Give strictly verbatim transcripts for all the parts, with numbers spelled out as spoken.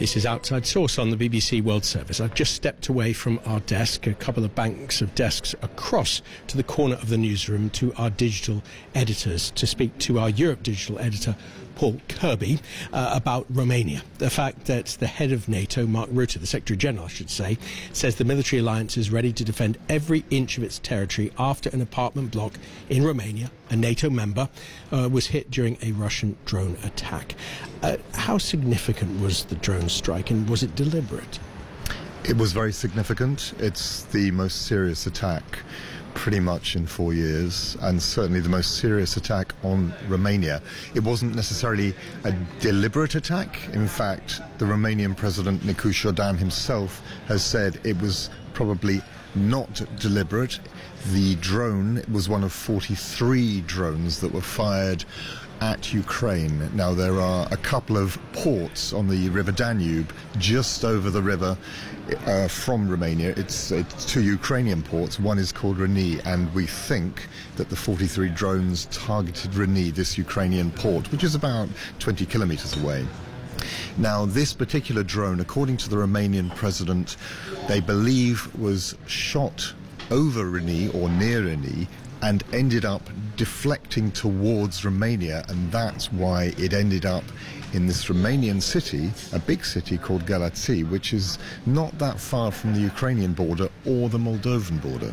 This is Outside Source on the B B C World Service. I've just stepped away from our desk, a couple of banks of desks across to the corner of the newsroom to our digital editors to speak to our Europe digital editor, Paul Kirby, uh, about Romania. The fact that the head of NATO, Mark Rutte, the Secretary General, I should say, says the military alliance is ready to defend every inch of its territory after an apartment block in Romania, a NATO member, uh, was hit during a Russian drone attack. Uh, how significant was the drone strike, and was it deliberate? It was very significant. It's the most serious attack pretty much in four years, and certainly the most serious attack on Romania. It wasn't necessarily a deliberate attack. In fact, the Romanian President Nicolae Jordan himself has said it was probably not deliberate. The drone was one of forty-three drones that were fired at Ukraine. Now, there are a couple of ports on the River Danube just over the river uh, from Romania. It's, it's two Ukrainian ports. One is called Reni, and we think that the forty-three drones targeted Reni, this Ukrainian port, which is about twenty kilometers away. Now, this particular drone, according to the Romanian president, they believe was shot over Reni or near Reni and ended up deflecting towards Romania, and that's why it ended up in this Romanian city, a big city called Galați, which is not that far from the Ukrainian border or the Moldovan border.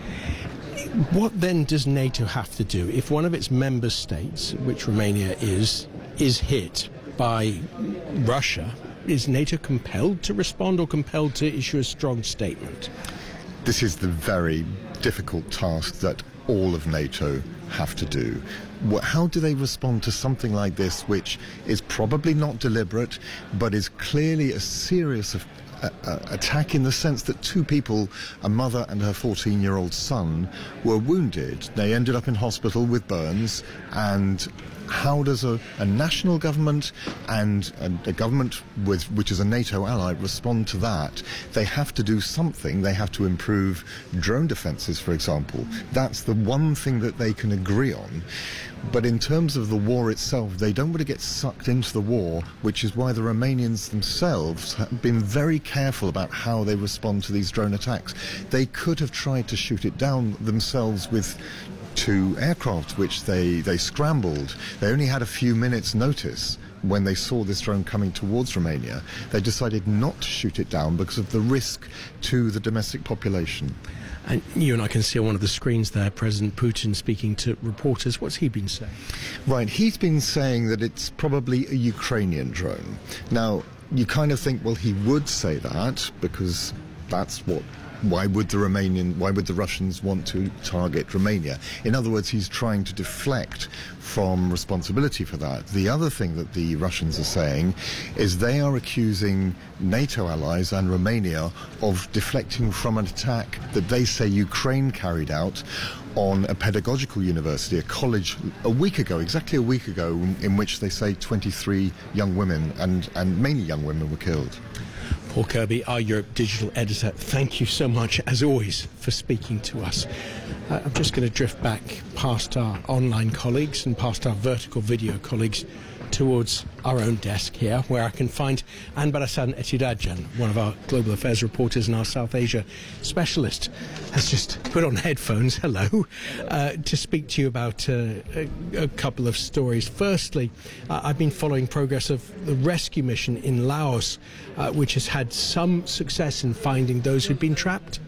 What then does NATO have to do if one of its member states, which Romania is, is hit by Russia? Is NATO compelled to respond or compelled to issue a strong statement? This is the very difficult task that all of NATO have to do. How do they respond to something like this, which is probably not deliberate, but is clearly a serious uh, uh, attack in the sense that two people, a mother and her fourteen-year-old son, were wounded. They ended up in hospital with burns, and how does a, a national government and a, a government with which is a NATO ally respond to that? They have to do something. They have to improve drone defences, for example. That's the one thing that they can agree on. But in terms of the war itself, they don't want to get sucked into the war, which is why the Romanians themselves have been very careful about how they respond to these drone attacks. They could have tried to shoot it down themselves with two aircraft, which they, they scrambled. They only had a few minutes' notice when they saw this drone coming towards Romania. They decided not to shoot it down because of the risk to the domestic population. And you and I can see on one of the screens there President Putin speaking to reporters. What's he been saying? Right, he's been saying that it's probably a Ukrainian drone. Now, you kind of think, well, he would say that because that's what Why would the Romanian, why would the Russians want to target Romania? In other words, he's trying to deflect from responsibility for that. The other thing that the Russians are saying is they are accusing NATO allies and Romania of deflecting from an attack that they say Ukraine carried out on a pedagogical university, a college, a week ago, exactly a week ago, in which they say twenty-three young women, and, and mainly young women, were killed. Paul Kirby, our Europe digital editor, thank you so much, as always, for speaking to us. Uh, I'm just going to drift back past our online colleagues and past our vertical video colleagues towards our own desk here, where I can find Anne Barasan Etirajan, one of our global affairs reporters and our South Asia specialist, has just put on headphones, hello, uh, to speak to you about uh, a, a couple of stories. Firstly, uh, I've been following progress of the rescue mission in Laos, uh, which has had some success in finding those who'd been trapped.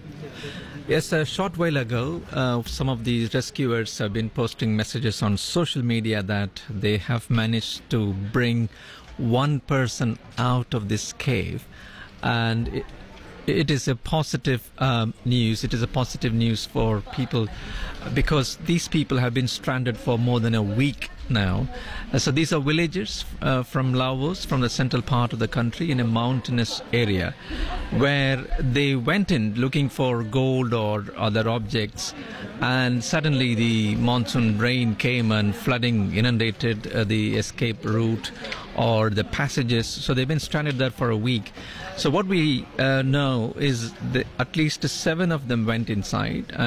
Yes, a short while ago, uh, some of these rescuers have been posting messages on social media that they have managed to bring one person out of this cave. And it, it is a positive um, news. It is a positive news for people because these people have been stranded for more than a week now. Uh, so these are villagers uh, from Laos, from the central part of the country, in a mountainous area where they went in looking for gold or other objects, and suddenly the monsoon rain came and flooding inundated uh, the escape route or the passages. So they've been stranded there for a week. So what we uh, know is that at least seven of them went inside.